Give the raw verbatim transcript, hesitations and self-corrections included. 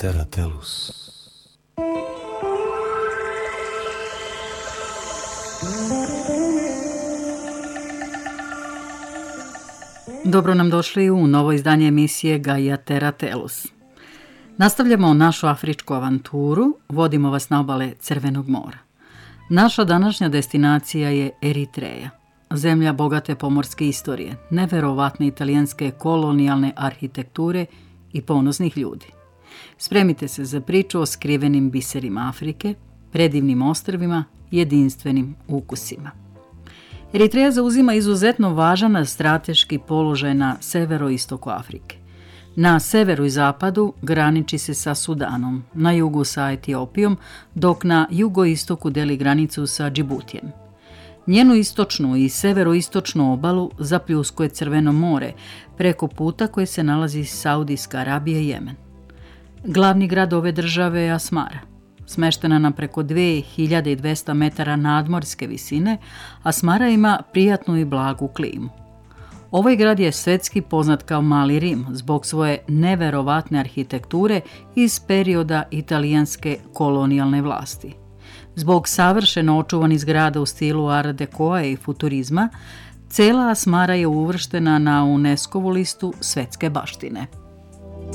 Terra Tellus. Dobro nam došli u novo izdanje emisije Gaia Terra Tellus. Nastavljamo našu afričku avanturu, vodimo vas na obale Crvenog mora. Naša današnja destinacija je Eritreja, zemlja bogate pomorske istorije, neverovatne italijanske kolonijalne arhitekture i ponosnih ljudi. Spremite se za priču o skrivenim biserima Afrike, predivnim ostrvima i jedinstvenim ukusima. Eritreja zauzima izuzetno važan strateški položaj na severoistoku Afrike. Na severu i zapadu graniči se sa Sudanom, na jugu sa Etiopijom, dok na jugoistoku deli granicu sa Džibutijem. Njenu istočnu i severoistočnu obalu zapljuskuje Crveno more, preko puta koje se nalazi Saudijska Arabija i Jemen. Glavni grad ove države je Asmara, smeštena na preko dve hiljade dvesta metara nadmorske visine. Asmara ima prijatnu i blagu klimu. Ovaj grad je svetski poznat kao Mali Rim zbog svoje neverovatne arhitekture iz perioda italijanske kolonijalne vlasti. Zbog savršeno očuvanih zgrada u stilu Art Decoa i futurizma, cela Asmara je uvrštena na UNESCO-vu listu svetske baštine.